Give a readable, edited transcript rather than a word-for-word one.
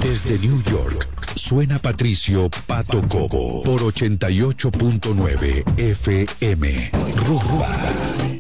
Desde New York, suena Patricio Pato Cobo por 88.9 FM. Rumba.